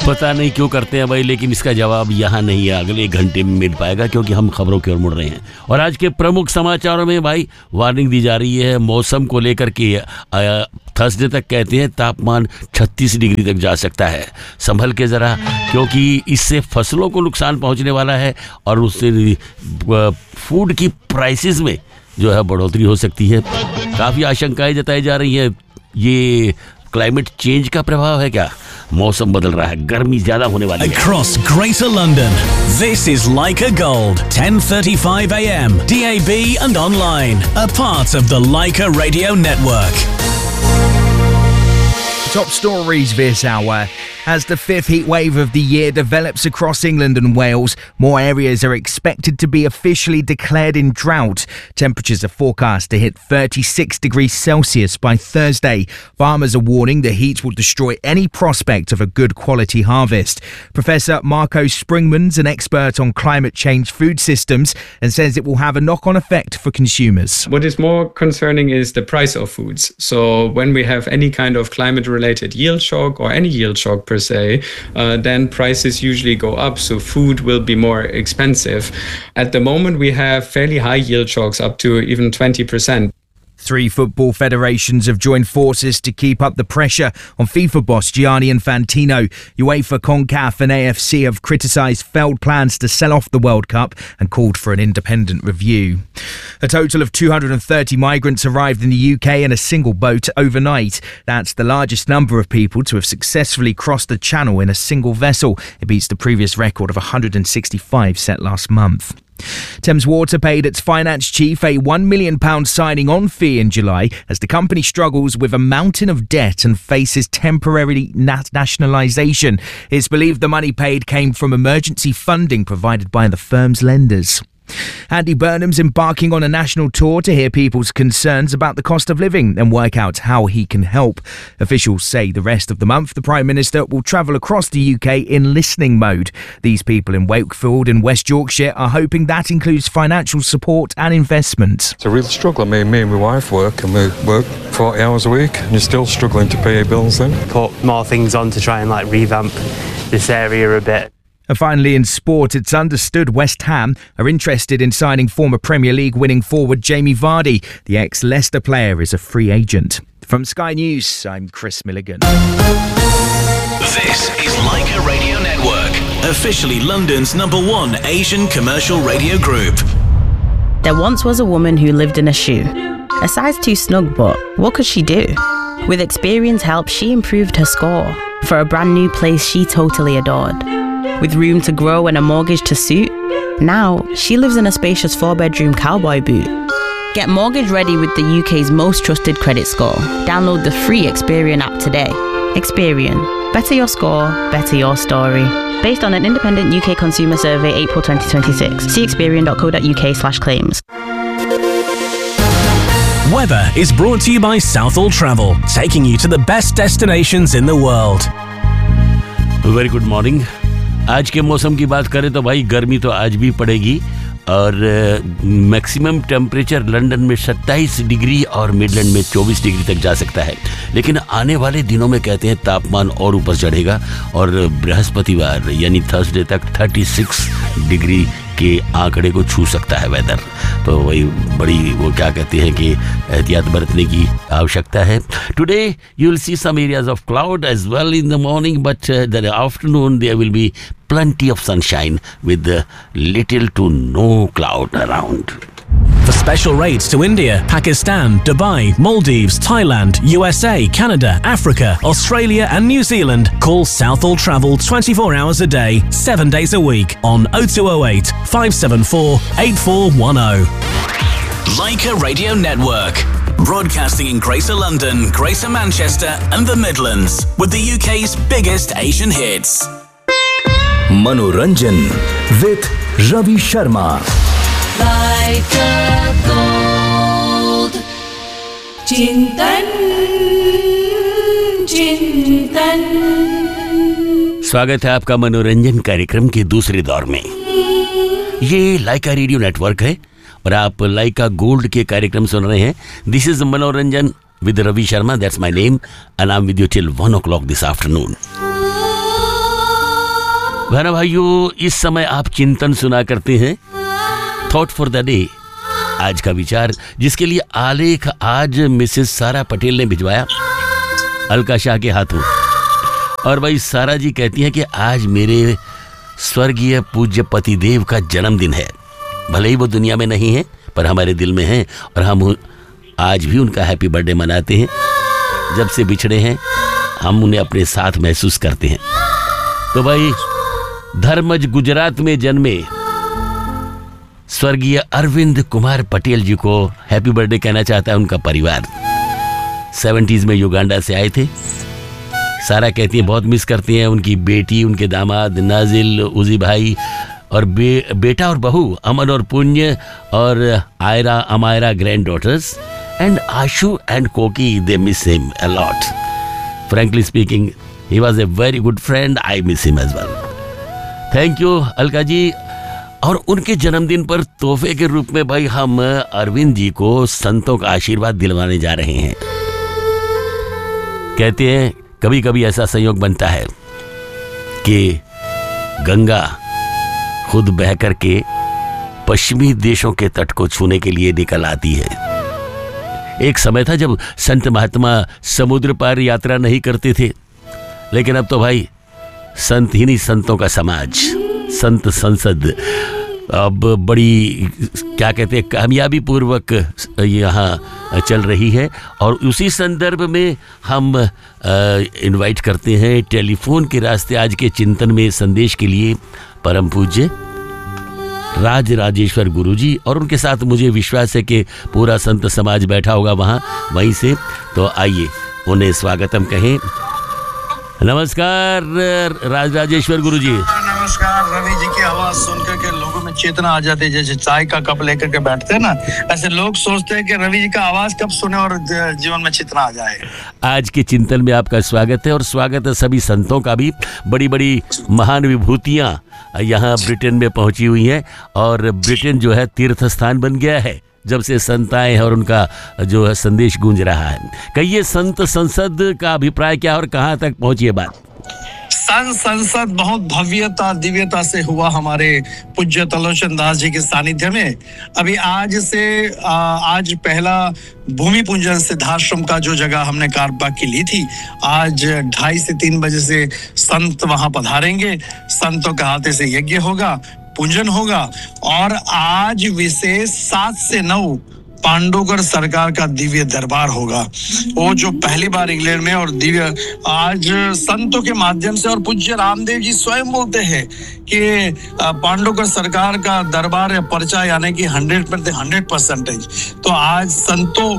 पता नहीं क्यों करते हैं भाई, लेकिन इसका जवाब यहाँ नहीं है, अगले 1 घंटे में मिल पाएगा, क्योंकि हम खबरों की ओर मुड़ रहे हैं। और आज के प्रमुख समाचारों में भाई वार्निंग दी जा रही है मौसम को लेकर के। थर्सडे तक कहते हैं तापमान 36 डिग्री तक जा सकता है। संभल के ज़रा, क्योंकि इससे फसलों को नुकसान पहुंचने वाला है और उससे फूड की प्राइसेस में जो है बढ़ोतरी हो सकती है। काफ़ी आशंकाएं जताई जा रही हैं। ये क्लाइमेट चेंज का प्रभाव है क्या? मौसम बदल रहा है, गर्मी ज्यादा होने वाली है। Across Greater London, this is Leica Gold, 10:35 a.m. DAB and online, a part of the Leica Radio Network. Top stories this hour. As the 5th heat wave of the year develops across England and Wales, more areas are expected to be officially declared in drought. Temperatures are forecast to hit 36 degrees Celsius by Thursday. Farmers are warning the heat will destroy any prospect of a good quality harvest. Professor Marco Springman's an expert on climate change food systems and says it will have a knock-on effect for consumers. What is more concerning is the price of foods. So when we have any kind of climate-related yield shock or any yield shock per se, then prices usually go up, so food will be more expensive. At the moment, we have fairly high yield shocks, up to even 20%. 3 football federations have joined forces to keep up the pressure on FIFA boss Gianni Infantino. UEFA, CONCACAF and AFC have criticised failed plans to sell off the World Cup and called for an independent review. A total of 230 migrants arrived in the UK in a single boat overnight. That's the largest number of people to have successfully crossed the channel in a single vessel. It beats the previous record of 165 set last month. Thames Water paid its finance chief a £1 million signing on fee in July as the company struggles with a mountain of debt and faces temporary nationalisation. It's believed the money paid came from emergency funding provided by the firm's lenders. Andy Burnham's embarking on a national tour to hear people's concerns about the cost of living and work out how he can help. Officials say the rest of the month the Prime Minister will travel across the UK in listening mode. These people in Wakefield in West Yorkshire are hoping that includes financial support and investment. It's a real struggle. Me and my wife work, and we work 40 hours a week, and you're still struggling to pay your bills then. Put more things on to try and revamp this area a bit. And finally, in sport, it's understood West Ham are interested in signing former Premier League winning forward Jamie Vardy. The ex-Leicester player is a free agent. From Sky News, I'm Chris Milligan. This is Leica Radio Network, officially London's #1 Asian commercial radio group. There once was a woman who lived in a shoe. A size too snug, but what could she do? With experience help, she improved her score for a brand new place she totally adored. With room to grow and a mortgage to suit, now she lives in a spacious 4-bedroom cowboy boot. Get mortgage ready with the UK's most trusted credit score. Download the free Experian app today. Experian. Better your score, better your story. Based on an independent UK consumer survey, April 2026. See experian.co.uk/claims. Weather is brought to you by Southall Travel, taking you to the best destinations in the world. Very good morning. आज के मौसम की बात करें तो भाई गर्मी तो आज भी पड़ेगी और मैक्सिमम टेम्परेचर लंदन में 27 डिग्री और मिडलैंड में 24 डिग्री तक जा सकता है। लेकिन आने वाले दिनों में कहते हैं तापमान और ऊपर चढ़ेगा और बृहस्पतिवार यानी थर्सडे तक 36 डिग्री के आंकड़े को छू सकता है वेदर। तो वही बड़ी वो क्या कहते हैं कि एहतियात बरतने की आवश्यकता है। Today you will see some areas of cloud as well in the morning, but the afternoon there will be plenty of sunshine with little to no cloud around. For special rates to India, Pakistan, Dubai, Maldives, Thailand, USA, Canada, Africa, Australia and New Zealand, call Southall Travel 24 hours a day, 7 days a week on 0208 574 8410. Leica Radio Network. Broadcasting in Greater London, Greater Manchester and the Midlands with the UK's biggest Asian hits. मनोरंजन with Ravi Sharma. चिंतन चिंतन। स्वागत है आपका मनोरंजन कार्यक्रम के दूसरे दौर में। ये लाइका रेडियो नेटवर्क है और आप लाइका गोल्ड के कार्यक्रम सुन रहे हैं। दिस इज मनोरंजन with Ravi Sharma, that's my name, and I am with you till 1 o'clock this afternoon. बहना भाइयों, इस समय आप चिंतन सुना करते हैं, थॉट फॉर द डे, आज का विचार, जिसके लिए आलेख आज मिसेस सारा पटेल ने भिजवाया अलका शाह के हाथों। और भाई सारा जी कहती हैं कि आज मेरे स्वर्गीय पूज्य पतिदेव का जन्मदिन है। भले ही वो दुनिया में नहीं है, पर हमारे दिल में हैं, और हम आज भी उनका हैप्पी बर्थडे मनाते हैं। जब से बिछड़े हैं हम उन्हें अपने साथ महसूस करते हैं। तो भाई धर्मज गुजरात में जन्मे स्वर्गीय अरविंद कुमार पटेल जी को हैप्पी बर्थडे कहना चाहता है उनका परिवार। 70s में युगांडा से आए थे। सारा कहती है बहुत मिस करती हैं उनकी बेटी, उनके दामाद नाजिल, उजी भाई, और बेटा और बहू अमन और पुण्य, और Ayra Amayra grand daughters, and Ashu and कोकी, they miss him a lot. Frankly speaking, he was a very good friend, I miss him as well. Thank you Alka ji. और उनके जन्मदिन पर तोहफे के रूप में भाई हम अरविंद जी को संतों का आशीर्वाद दिलवाने जा रहे हैं। कहते हैं कभी कभी ऐसा संयोग बनता है कि गंगा खुद बह करके पश्चिमी देशों के तट को छूने के लिए निकल आती है। एक समय था जब संत महात्मा समुद्र पार यात्रा नहीं करते थे, लेकिन अब तो भाई संत ही नहीं, संतों का समाज, संत संसद अब बड़ी क्या कहते हैं कामयाबी पूर्वक यहाँ चल रही है। और उसी संदर्भ में हम इनवाइट करते हैं टेलीफोन के रास्ते आज के चिंतन में संदेश के लिए परम पूज्य राज राजेश्वर गुरुजी, और उनके साथ मुझे विश्वास है कि पूरा संत समाज बैठा होगा वहीं से। तो आइए उन्हें स्वागतम कहें। नमस्कार राज राजेश्वर गुरुजी। नमस्कार। रवि जी की आवाज सुनकर के लोगों में चेतना आ जाती है। जैसे चाय का कप लेकर के बैठते हैं ना, ऐसे लोग सोचते हैं कि रवि जी का आवाज कब सुने और जीवन में चेतना आ जाए। आज के चिंतन में आपका स्वागत है, और स्वागत है सभी संतों का भी। बड़ी बड़ी महान विभूतियां यहाँ ब्रिटेन में पहुंची हुई हैं, और ब्रिटेन जो है तीर्थ स्थान बन गया है जब से संत आए हैं, और उनका जो है संदेश गूंज रहा है। कहिए संत संसद का अभिप्राय क्या और कहाँ तक पहुंची है बात? संसद बहुत भव्यता दिव्यता से हुआ हमारे पूज्य त्रिलोचन दास जी के सानिध्य में। अभी आज पहला भूमि पूजन सिद्धाश्रम का जो जगह हमने कारबाग की ली थी, आज 2:30 से 3 बजे से संत वहां पधारेंगे। संतों के हाथे से यज्ञ होगा, पूजन होगा, और आज विशेष 7 से 9 पांडुगढ़ सरकार का दिव्य दरबार होगा। वो जो पहली बार इंग्लैंड में, और दिव्य आज संतों के माध्यम से, और पूज्य रामदेव जी स्वयं बोलते हैं कि पांडुगढ़ सरकार का दरबार या पर्चा यानी कि 100%। तो आज संतों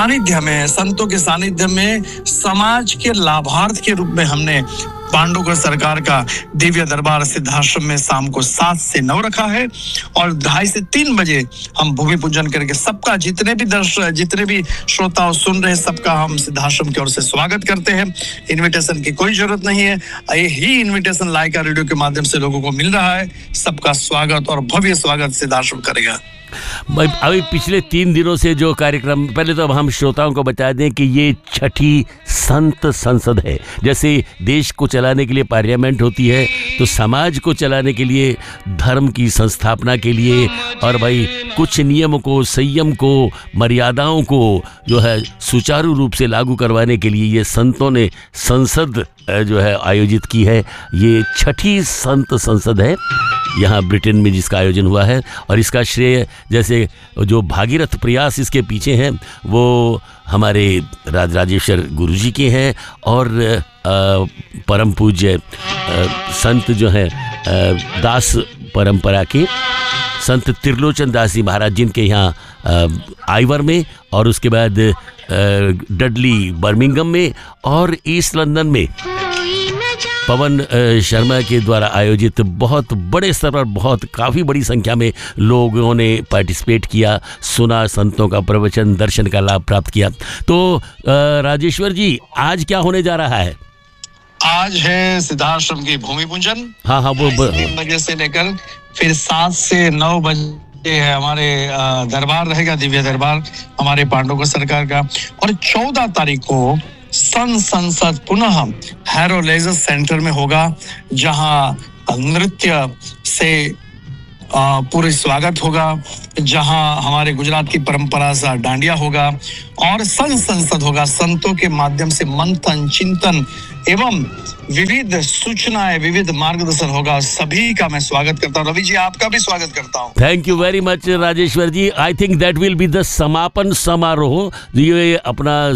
के सानिध्य में समाज के लाभार्थ के रूप में हमने पांडुगढ़ सरकार का दिव्य दरबार सिद्धाश्रम में शाम को 7 से 9 रखा है, और 2:30 से 3 बजे हम भूमि पूजन करके सबका, जितने भी श्रोता सुन रहे, सबका हम सिद्धाश्रम की ओर से स्वागत करते हैं। इनविटेशन की कोई जरूरत नहीं है, यही इनविटेशन लाइका रेडियो के माध्यम से लोगों को मिल रहा है। सबका स्वागत और भव्य स्वागत सिद्धाश्रम करेगा। अभी पिछले 3 दिनों से जो कार्यक्रम, पहले तो अब हम श्रोताओं को बता दें कि ये 6ठी संत संसद है। जैसे देश को चलाने के लिए पार्लियामेंट होती है, तो समाज को चलाने के लिए, धर्म की संस्थापना के लिए, और भाई कुछ नियम को, संयम को, मर्यादाओं को जो है सुचारू रूप से लागू करवाने के लिए ये संतों ने संसद जो है आयोजित की है। ये 6ठी संत संसद है यहाँ ब्रिटेन में जिसका आयोजन हुआ है, और इसका श्रेय जैसे जो भागीरथ प्रयास इसके पीछे हैं वो हमारे राज राजेश्वर गुरुजी के हैं, और परम पूज्य संत जो हैं दास परंपरा के संत त्रिलोचन दास जी महाराज, जिनके यहाँ आइवर में, और उसके बाद डडली बर्मिंघम में, और ईस्ट लंदन में पवन शर्मा के द्वारा आयोजित बहुत बड़े स्तर पर काफ़ी बड़ी संख्या में लोगों ने पार्टिसिपेट किया, सुना, संतों का प्रवचन, दर्शन का लाभ प्राप्त किया। तो राजेश्वर जी, आज क्या होने जा रहा है? आज है सिद्धाश्रम की भूमि पूजन। हाँ, वो 3 बजे से लेकर फिर 7 से 9 बजे है हमारे दरबार रहेगा, दिव्य दरबार हमारे पांडुगढ़ सरकार का। और 14 तारीख को संसद पुनः हैरो लेजर सेंटर में होगा, जहां नृत्य से पूरे स्वागत होगा, जहां हमारे गुजरात की परंपरा सा डांडिया होगा और संसद होगा। संतों के माध्यम से मंथन, चिंतन एवं विविध सूचनाएं, विविध मार्गदर्शन होगा। सभी का मैं स्वागत करता हूँ। रवि जी, आपका भी स्वागत करता हूँ। Thank you very much Rajeshwar ji. I think that will be the समापन समारोह। ये अपना